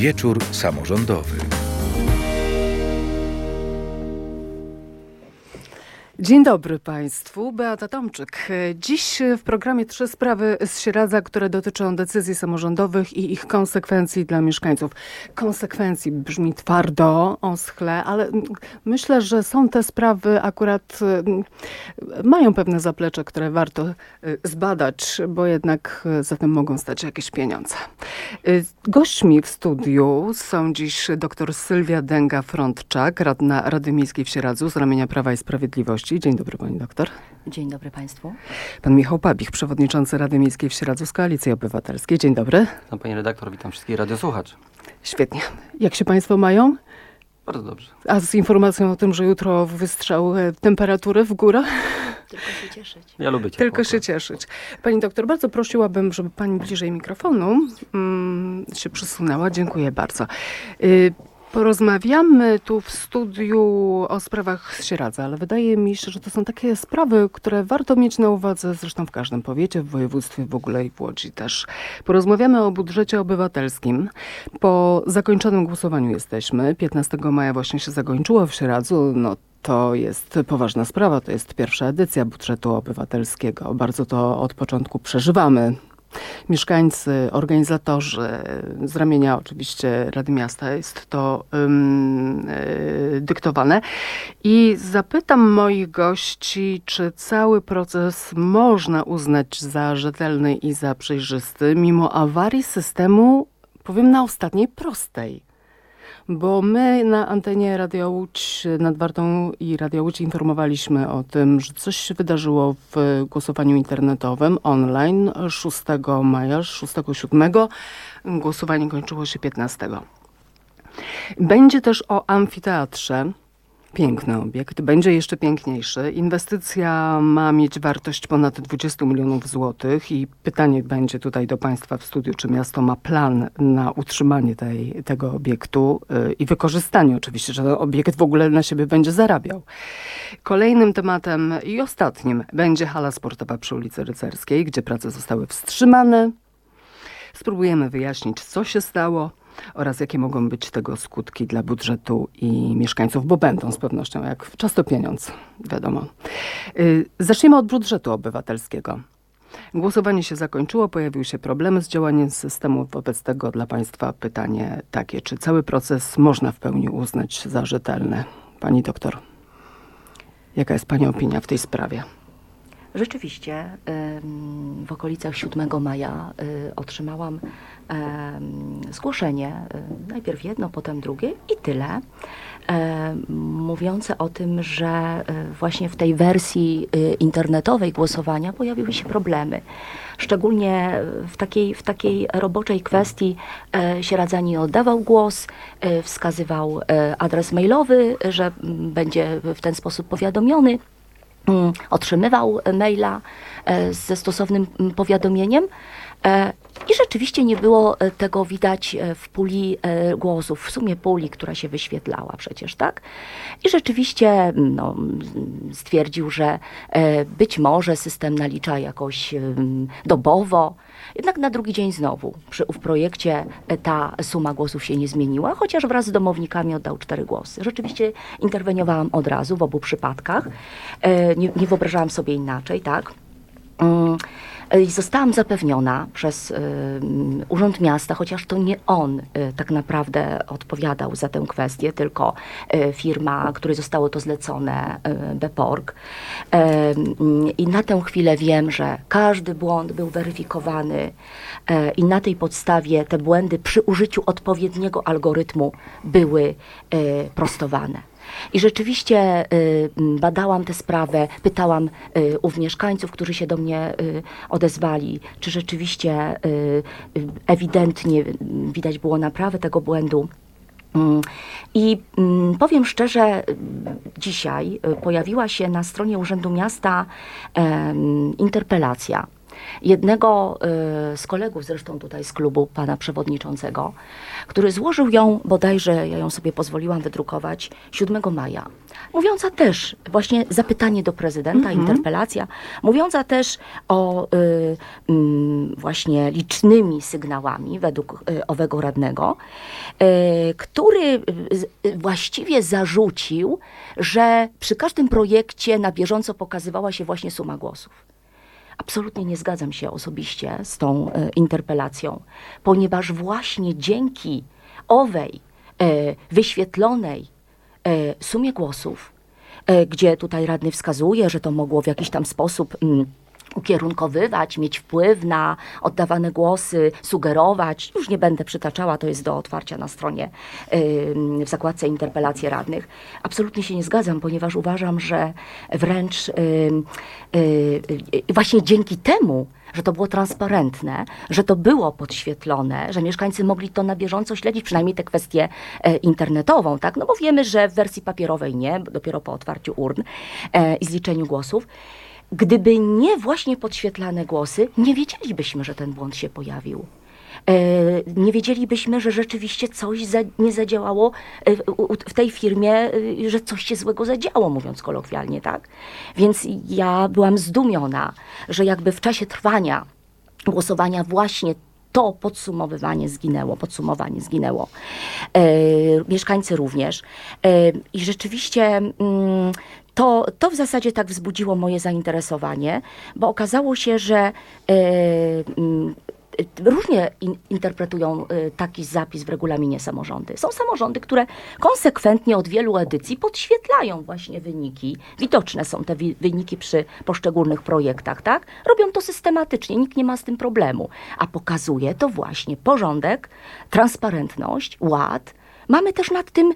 Wieczór samorządowy. Dzień dobry Państwu, Beata Tomczyk. Dziś w programie 3 sprawy z Sieradza, które dotyczą decyzji samorządowych i ich konsekwencji dla mieszkańców. Konsekwencji brzmi twardo, oschle, ale myślę, że są te sprawy akurat, mają pewne zaplecze, które warto zbadać, bo jednak za tym mogą stać jakieś pieniądze. Gośćmi w studiu są dziś dr Sylwia Dęga-Frądczak, radna Rady Miejskiej w Sieradzu z ramienia Prawa i Sprawiedliwości. Dzień dobry pani doktor. Dzień dobry państwu. Pan Michał Pabich, przewodniczący Rady Miejskiej w Sieradzu z Koalicji Obywatelskiej. Dzień dobry. Witam pani redaktor, witam wszystkich radiosłuchaczy. Świetnie. Jak się państwo mają? Bardzo dobrze. A z informacją o tym, że jutro wystrzał temperatury w górę? Tylko się cieszyć. Ja lubię ciepło. Tylko się cieszyć. Pani doktor, bardzo prosiłabym, żeby pani bliżej mikrofonu się przysunęła. Dziękuję bardzo. Porozmawiamy tu w studiu o sprawach z Sieradza, ale wydaje mi się, że to są takie sprawy, które warto mieć na uwadze, zresztą w każdym powiecie, w województwie w ogóle i w Łodzi też. Porozmawiamy o budżecie obywatelskim. Po zakończonym głosowaniu jesteśmy. 15 maja właśnie się zakończyło w Sieradzu. To jest poważna sprawa, to jest pierwsza edycja budżetu obywatelskiego. Bardzo to od początku przeżywamy. Mieszkańcy, organizatorzy, z ramienia oczywiście Rady Miasta jest to dyktowane. I zapytam moich gości, czy cały proces można uznać za rzetelny i za przejrzysty, mimo awarii systemu, powiem na ostatniej prostej. Bo my na antenie Radio Łódź nad Wartą i Radio Łódź informowaliśmy o tym, że coś się wydarzyło w głosowaniu internetowym online 6 maja, 6-7. Głosowanie kończyło się 15. Będzie też o amfiteatrze. Piękny obiekt, będzie jeszcze piękniejszy. Inwestycja ma mieć wartość ponad 20 milionów złotych i pytanie będzie tutaj do państwa w studiu, czy miasto ma plan na utrzymanie tego obiektu i wykorzystanie oczywiście, że ten obiekt w ogóle na siebie będzie zarabiał. Kolejnym tematem i ostatnim będzie hala sportowa przy ulicy Rycerskiej, gdzie prace zostały wstrzymane. Spróbujemy wyjaśnić, co się stało oraz jakie mogą być tego skutki dla budżetu i mieszkańców, bo będą z pewnością, jak często pieniądz, wiadomo. Zaczniemy od budżetu obywatelskiego. Głosowanie się zakończyło, pojawiły się problemy z działaniem systemu. Wobec tego dla państwa pytanie takie, czy cały proces można w pełni uznać za rzetelny? Pani doktor, jaka jest pani opinia w tej sprawie? Rzeczywiście w okolicach 7 maja otrzymałam zgłoszenie, najpierw jedno, potem drugie i tyle, mówiące o tym, że właśnie w tej wersji internetowej głosowania pojawiły się problemy. Szczególnie w takiej roboczej kwestii Sieradzanie oddawał głos, wskazywał adres mailowy, że będzie w ten sposób powiadomiony. Otrzymywał maila ze stosownym powiadomieniem i rzeczywiście nie było tego widać w puli głosów, w sumie puli, która się wyświetlała przecież, tak? I rzeczywiście stwierdził, że być może system nalicza jakoś dobowo. Jednak na drugi dzień znowu w projekcie ta suma głosów się nie zmieniła, chociaż wraz z domownikami oddał 4 głosy. Rzeczywiście interweniowałam od razu w obu przypadkach. Nie wyobrażałam sobie inaczej, tak? I zostałam zapewniona przez Urząd Miasta, chociaż to nie on tak naprawdę odpowiadał za tę kwestię, tylko firma, której zostało to zlecone, Beporg. I na tę chwilę wiem, że każdy błąd był weryfikowany i na tej podstawie te błędy przy użyciu odpowiedniego algorytmu były prostowane. I rzeczywiście badałam tę sprawę, pytałam ów mieszkańców, którzy się do mnie odezwali, czy rzeczywiście ewidentnie widać było naprawę tego błędu. I powiem szczerze, dzisiaj pojawiła się na stronie Urzędu Miasta interpelacja jednego z kolegów, zresztą tutaj z klubu pana przewodniczącego, który złożył ją, bodajże ja ją sobie pozwoliłam wydrukować, 7 maja. Mówiąca też, właśnie zapytanie do prezydenta, interpelacja, mówiąca też o właśnie licznymi sygnałami według owego radnego, który właściwie zarzucił, że przy każdym projekcie na bieżąco pokazywała się właśnie suma głosów. Absolutnie nie zgadzam się osobiście z tą interpelacją, ponieważ właśnie dzięki owej wyświetlonej sumie głosów, gdzie tutaj radny wskazuje, że to mogło w jakiś tam sposób ukierunkowywać, mieć wpływ na oddawane głosy, sugerować. Już nie będę przytaczała, to jest do otwarcia na stronie w zakładce interpelacje radnych. Absolutnie się nie zgadzam, ponieważ uważam, że wręcz właśnie dzięki temu, że to było transparentne, że to było podświetlone, że mieszkańcy mogli to na bieżąco śledzić, przynajmniej tę kwestię internetową, tak? No bo wiemy, że w wersji papierowej nie, dopiero po otwarciu urn i zliczeniu głosów. Gdyby nie właśnie podświetlane głosy, nie wiedzielibyśmy, że ten błąd się pojawił. Nie wiedzielibyśmy, że rzeczywiście coś nie zadziałało w tej firmie, że coś się złego zadziało, mówiąc kolokwialnie, tak? Więc ja byłam zdumiona, że jakby w czasie trwania głosowania właśnie to podsumowanie zginęło. Mieszkańcy również. I rzeczywiście to w zasadzie tak wzbudziło moje zainteresowanie, bo okazało się, że różnie interpretują taki zapis w regulaminie samorządy. Są samorządy, które konsekwentnie od wielu edycji podświetlają właśnie wyniki. Widoczne są te wyniki przy poszczególnych projektach, tak? Robią to systematycznie, nikt nie ma z tym problemu. A pokazuje to właśnie porządek, transparentność, ład. Mamy też nad tym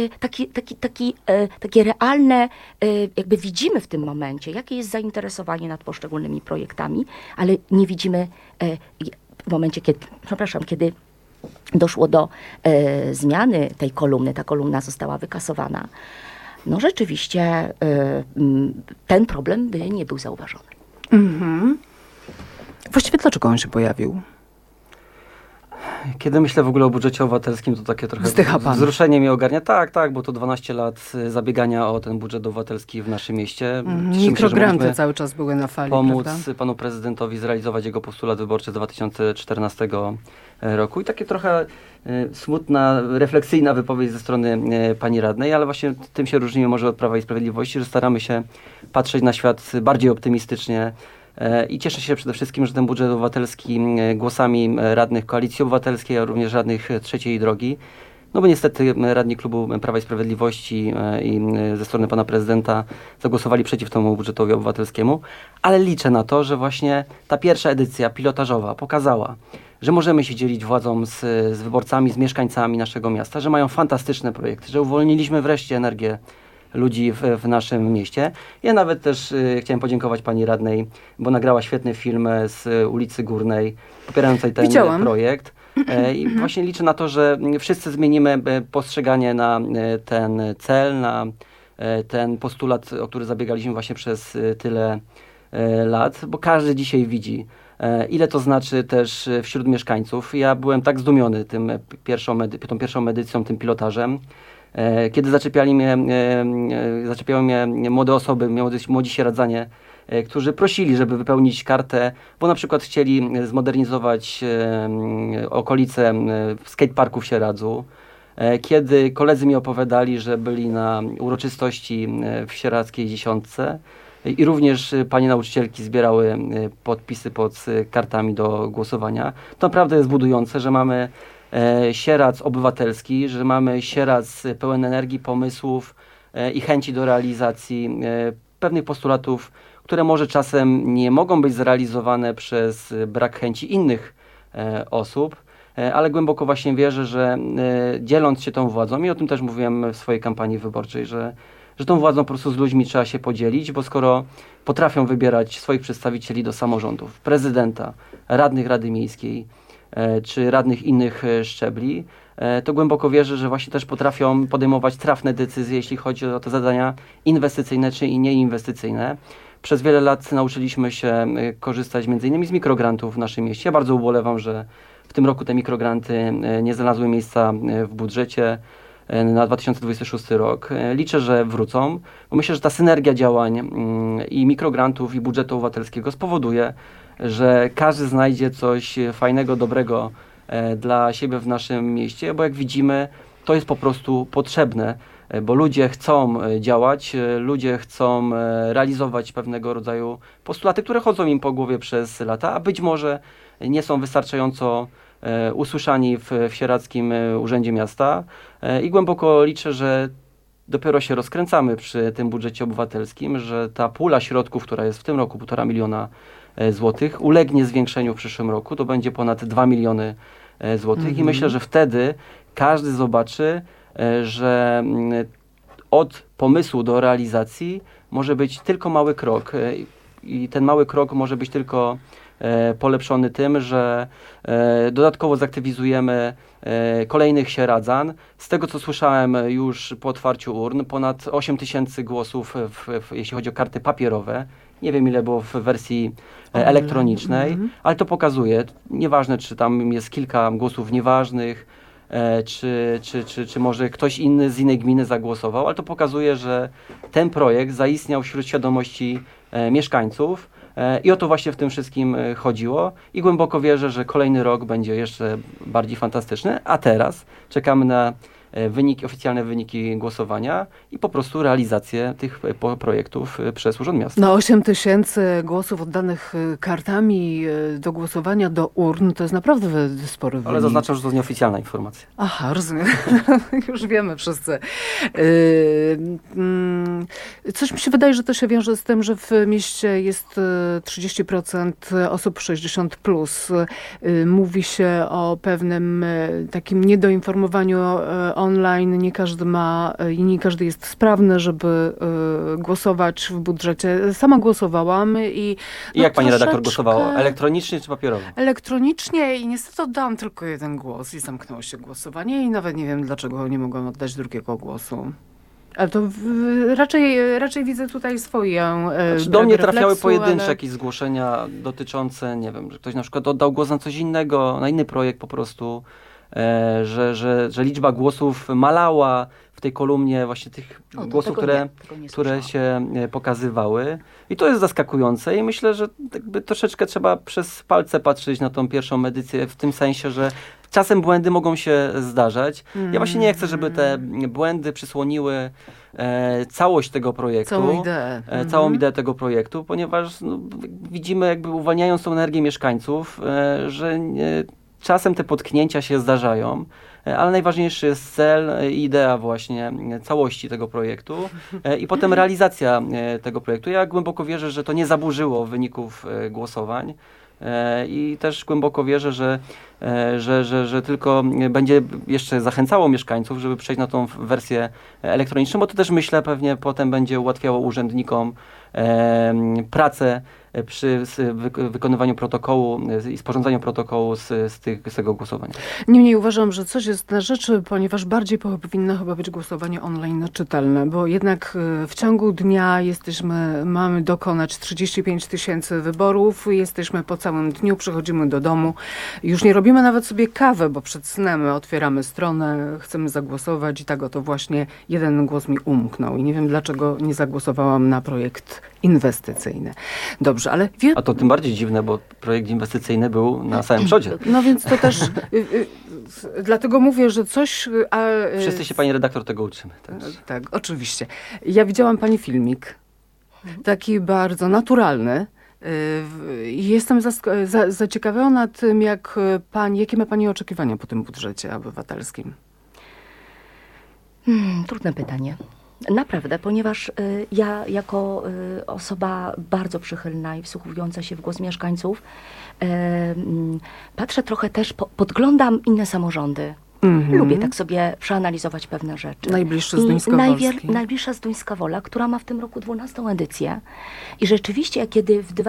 takie realne, jakby widzimy w tym momencie, jakie jest zainteresowanie nad poszczególnymi projektami, ale nie widzimy w momencie, kiedy doszło do zmiany tej kolumny, ta kolumna została wykasowana. No rzeczywiście ten problem by nie był zauważony. Właściwie dlaczego on się pojawił? Kiedy myślę w ogóle o budżecie obywatelskim, to takie trochę Wzdycha pan. wzruszenie mnie ogarnia. Tak, bo to 12 lat zabiegania o ten budżet obywatelski w naszym mieście. Cieszymy się, że Mikrogranty mogliśmy cały czas były na fali, pomóc prawda? panu prezydentowi zrealizować jego postulat wyborczy z 2014 roku. I takie trochę smutna, refleksyjna wypowiedź ze strony pani radnej, ale właśnie tym się różnimy może od Prawa i Sprawiedliwości, że staramy się patrzeć na świat bardziej optymistycznie. I cieszę się przede wszystkim, że ten budżet obywatelski głosami radnych Koalicji Obywatelskiej, a również radnych Trzeciej Drogi, no bo niestety radni klubu Prawa i Sprawiedliwości i ze strony pana prezydenta zagłosowali przeciw temu budżetowi obywatelskiemu, ale liczę na to, że właśnie ta pierwsza edycja pilotażowa pokazała, że możemy się dzielić władzą z wyborcami, z mieszkańcami naszego miasta, że mają fantastyczne projekty, że uwolniliśmy wreszcie energię ludzi w naszym mieście. Ja nawet też chciałem podziękować pani radnej, bo nagrała świetny film z ulicy Górnej, popierającej ten projekt. I właśnie liczę na to, że wszyscy zmienimy postrzeganie na ten cel, na ten postulat, o który zabiegaliśmy właśnie przez tyle lat, bo każdy dzisiaj widzi, ile to znaczy też wśród mieszkańców. Ja byłem tak zdumiony tą pierwszą edycją, tym pilotażem, kiedy zaczepiały mnie młode osoby, młodzi sieradzanie, którzy prosili, żeby wypełnić kartę, bo na przykład chcieli zmodernizować okolice skateparku w Sieradzu. Kiedy koledzy mi opowiadali, że byli na uroczystości w Sieradzkiej Dziesiątce i również panie nauczycielki zbierały podpisy pod kartami do głosowania, to naprawdę jest budujące, że mamy Sieradz obywatelski, że mamy Sieradz pełen energii, pomysłów i chęci do realizacji pewnych postulatów, które może czasem nie mogą być zrealizowane przez brak chęci innych osób, ale głęboko właśnie wierzę, że dzieląc się tą władzą, i o tym też mówiłem w swojej kampanii wyborczej, że tą władzą po prostu z ludźmi trzeba się podzielić, bo skoro potrafią wybierać swoich przedstawicieli do samorządów, prezydenta, radnych Rady Miejskiej, czy radnych innych szczebli, to głęboko wierzę, że właśnie też potrafią podejmować trafne decyzje, jeśli chodzi o te zadania inwestycyjne czy i nieinwestycyjne. Przez wiele lat nauczyliśmy się korzystać m.in. z mikrograntów w naszym mieście. Ja bardzo ubolewam, że w tym roku te mikrogranty nie znalazły miejsca w budżecie na 2026 rok. Liczę, że wrócą, bo myślę, że ta synergia działań i mikrograntów i budżetu obywatelskiego spowoduje, że każdy znajdzie coś fajnego, dobrego dla siebie w naszym mieście, bo jak widzimy, to jest po prostu potrzebne, bo ludzie chcą działać, ludzie chcą realizować pewnego rodzaju postulaty, które chodzą im po głowie przez lata, a być może nie są wystarczająco usłyszani w Sieradzkim Urzędzie Miasta i głęboko liczę, że dopiero się rozkręcamy przy tym budżecie obywatelskim, że ta pula środków, która jest w tym roku 1,5 miliona złotych, ulegnie zwiększeniu w przyszłym roku, to będzie ponad 2 miliony złotych i myślę, że wtedy każdy zobaczy, że od pomysłu do realizacji może być tylko mały krok i ten mały krok może być tylko polepszony tym, że dodatkowo zaktywizujemy kolejnych sieradzan. Z tego, co słyszałem już po otwarciu urn, ponad 8 000 głosów, jeśli chodzi o karty papierowe. Nie wiem, ile było w wersji elektronicznej, ale to pokazuje, nieważne, czy tam jest kilka głosów nieważnych, czy może ktoś inny z innej gminy zagłosował, ale to pokazuje, że ten projekt zaistniał wśród świadomości mieszkańców i o to właśnie w tym wszystkim chodziło i głęboko wierzę, że kolejny rok będzie jeszcze bardziej fantastyczny, a teraz czekamy na oficjalne wyniki głosowania i po prostu realizację tych projektów przez Urząd Miasta. No 8 000 głosów oddanych kartami do głosowania do urn, to jest naprawdę spory wynik. Ale zaznaczam, że to nieoficjalna informacja. Aha, rozumiem. Już wiemy wszyscy. Coś mi się wydaje, że to się wiąże z tym, że w mieście jest 30% osób 60+. Mówi się o pewnym takim niedoinformowaniu online. Nie każdy ma i nie każdy jest sprawny, żeby głosować w budżecie. Sama głosowałam i jak pani redaktor głosowała? Elektronicznie czy papierowo? Elektronicznie i niestety oddałam tylko jeden głos i zamknęło się głosowanie i nawet nie wiem, dlaczego nie mogłam oddać drugiego głosu. Ale to raczej widzę tutaj swoją do mnie trafiały refleksu, pojedyncze ale... jakieś zgłoszenia dotyczące, nie wiem, że ktoś na przykład oddał głos na coś innego, na inny projekt po prostu, że liczba głosów malała w tej kolumnie właśnie tych głosów, które się pokazywały. I to jest zaskakujące i myślę, że jakby troszeczkę trzeba przez palce patrzeć na tą pierwszą edycję, w tym sensie, że czasem błędy mogą się zdarzać. Ja właśnie nie chcę, żeby te błędy przysłoniły całość tego projektu. Całą ideę tego projektu, ponieważ widzimy, jakby uwalniając tą energię mieszkańców, że czasem te potknięcia się zdarzają, ale najważniejszy jest cel i idea właśnie całości tego projektu i potem realizacja tego projektu. Ja głęboko wierzę, że to nie zaburzyło wyników głosowań i też głęboko wierzę, że tylko będzie jeszcze zachęcało mieszkańców, żeby przejść na tą wersję elektroniczną, bo to też myślę pewnie potem będzie ułatwiało urzędnikom pracę przy wykonywaniu protokołu i sporządzaniu protokołu z tego głosowania. Niemniej uważam, że coś jest na rzeczy, ponieważ bardziej powinno chyba być głosowanie online czytelne, bo jednak w ciągu dnia mamy dokonać 35 000 wyborów, jesteśmy po całym dniu, przychodzimy do domu, już nie robimy nawet sobie kawy, bo przed snem otwieramy stronę, chcemy zagłosować i tak oto właśnie jeden głos mi umknął i nie wiem, dlaczego nie zagłosowałam na projekt inwestycyjny. Dobrze, ale... A to tym bardziej dziwne, bo projekt inwestycyjny był na samym przodzie. No więc to też... dlatego mówię, że coś... Wszyscy się, pani redaktor, tego uczymy. Tak, oczywiście. Ja widziałam pani filmik, taki bardzo naturalny. Jestem zaciekawiona tym, jakie ma pani oczekiwania po tym budżecie obywatelskim. Trudne pytanie. Naprawdę, ponieważ ja jako osoba bardzo przychylna i wsłuchująca się w głos mieszkańców, patrzę trochę też, podglądam inne samorządy. Lubię tak sobie przeanalizować pewne rzeczy. Najbliższy Zduńsko-Wolski. Najbliższa Zduńska Wola, która ma w tym roku 12. edycję. I rzeczywiście, kiedy w